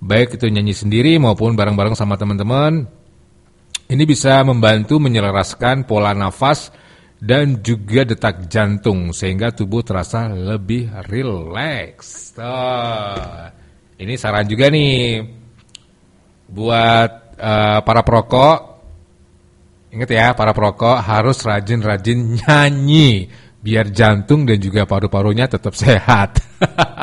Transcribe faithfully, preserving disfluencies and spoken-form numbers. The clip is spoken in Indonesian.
baik itu nyanyi sendiri maupun bareng-bareng sama teman-teman. Ini bisa membantu menyelaraskan pola nafas dan juga detak jantung sehingga tubuh terasa lebih rileks. Oh, ini saran juga nih buat uh, para perokok. Ingat ya, para perokok harus rajin-rajin nyanyi biar jantung dan juga paru-parunya tetap sehat.